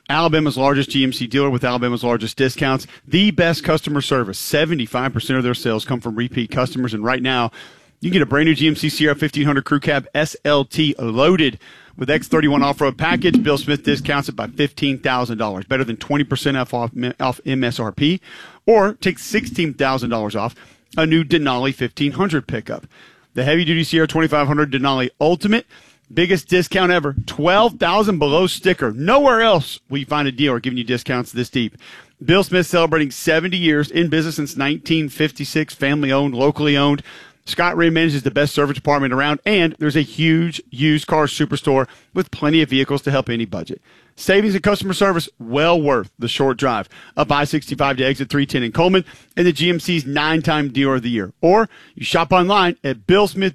Alabama's largest GMC dealer with Alabama's largest discounts. The best customer service. 75% of their sales come from repeat customers. And right now, you can get a brand new GMC Sierra 1500 Crew Cab SLT loaded with X31 off-road package. Bill Smith discounts it by $15,000, better than 20% off MSRP, or take $16,000 off a new Denali 1500 pickup. The heavy-duty Sierra 2500 Denali Ultimate, biggest discount ever, $12,000 below sticker. Nowhere else will you find a dealer giving you discounts this deep. Bill Smith celebrating 70 years in business since 1956, family-owned, locally owned. Scott Ray manages the best service department around, and there's a huge used car superstore with plenty of vehicles to help any budget. Savings and customer service well worth the short drive up I-65 to exit 310 in Coleman, and the GMC's 9-time Dealer of the Year. Or you shop online at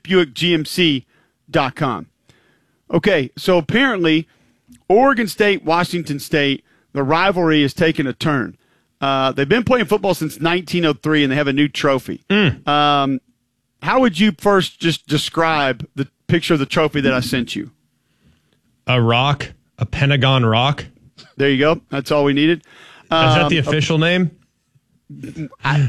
BillSmithBuickGMC.com. Okay, so apparently Oregon State, Washington State, the rivalry has taken a turn. They've been playing football since 1903, and they have a new trophy. How would you first just describe the picture of the trophy that I sent you? A rock, a Pentagon rock. There you go. That's all we needed. Is that the official name? I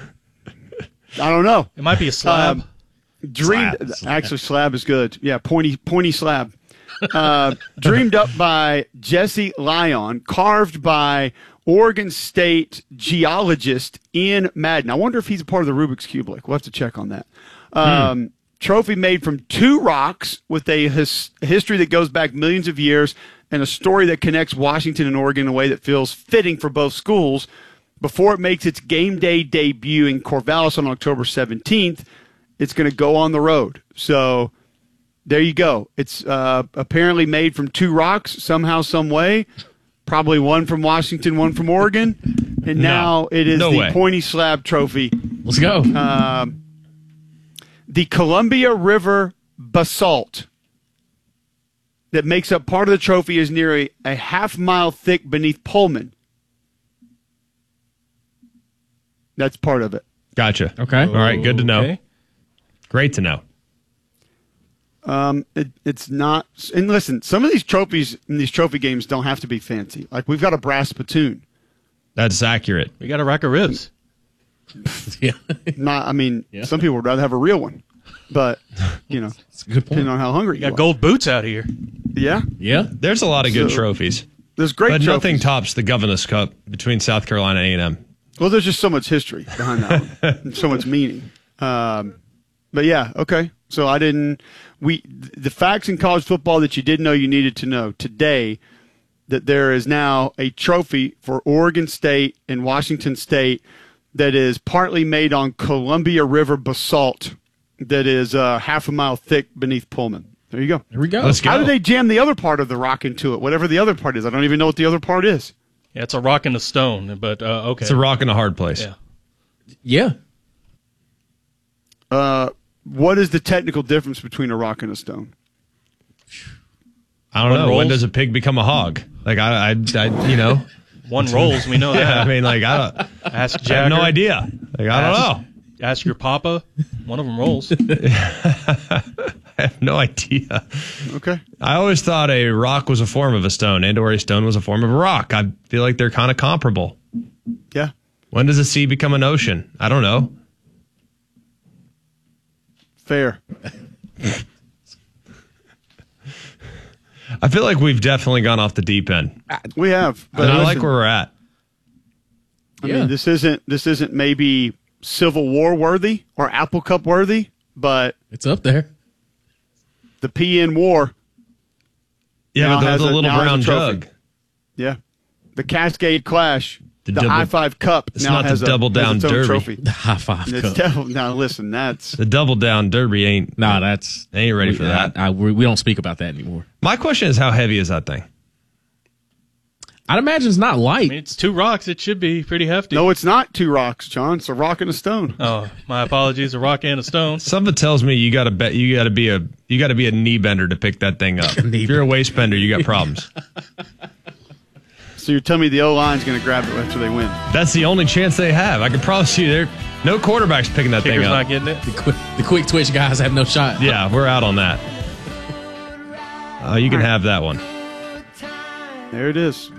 don't know. It might be a slab. Actually, slab is good. Yeah, pointy slab. Dreamed up by Jesse Lyon, carved by Oregon State geologist Ian Madden. I wonder if he's a part of the Rubik's Cube. We'll have to check on that. Trophy made from 2 rocks with a history that goes back millions of years and a story that connects Washington and Oregon in a way that feels fitting for both schools. Before it makes its game day debut in Corvallis on October 17th, it's going to go on the road. So there you go. It's apparently made from 2 rocks somehow, some way. Probably one from Washington, one from Oregon. And now it is the pointy slab trophy. Let's go. The Columbia River basalt that makes up part of the trophy is nearly a half-mile thick beneath Pullman. That's part of it. Gotcha. Okay. All right, good to know. Okay. Great to know. It's not, and listen, some of these trophies in these trophy games don't have to be fancy. Like, we've got a brass spittoon. That's accurate. We got a rack of ribs. Yeah. Some people would rather have a real one, but That's a good point. depending on how hungry We got gold boots out here. Yeah, Yeah. There's a lot of good trophies. there's great But trophies. nothing tops the Governor's Cup between South Carolina and A&M. Well, there's just so much history behind that one, and so much meaning. But yeah, okay. So the facts in college football that you didn't know you needed to know today, that there is now a trophy for Oregon State and Washington State that is partly made on Columbia River basalt that is half a mile thick beneath Pullman. There you go. There we go. Let's go. How do they jam the other part of the rock into it, whatever the other part is? I don't even know what the other part is. Yeah, it's a rock and a stone, but okay. It's a rock in a hard place. Yeah. Yeah. What is the technical difference between a rock and a stone? I don't know. rolls? When does a pig become a hog? Like, I One rolls, we know Yeah, that. I mean, like, I Ask have Jagger. no idea. Like, I don't know. Ask your papa. One of them rolls. I have no idea. Okay. I always thought a rock was a form of a stone and/or a stone was a form of a rock. I feel like they're kind of comparable. Yeah. When does a sea become an ocean? I don't know. Fair. I feel like we've definitely gone off the deep end. We have. But And I like listen, where we're at. I mean, this isn't maybe Civil War worthy or Apple Cup worthy, but It's up there. the PN War. Yeah, now but has the a- little now has a brown trophy. jug. Yeah. The Cascade Clash. The The double- High Five Cup It's now not the has Double has Down its own Derby. trophy. The high five It's cup. now listen, that's The Double Down Derby ain't That's ain't ready for that. We don't speak about that anymore. My question is, how heavy is that thing? I'd imagine it's not I light. mean, it's 2 rocks. It should be pretty hefty. no, it's not 2 rocks, John. It's a rock and a stone. Oh, my apologies. A rock and a stone. Something tells me you got to be a knee bender to pick that thing up. If you're a waist bender, you got problems. So you're telling me the O-line's going to grab it after they win? That's the only chance they have. I can promise you, there no quarterback's picking that Kicker's thing not up. getting it. The quick twitch guys have no shot. Yeah, we're out on that. You can have that one. There it is.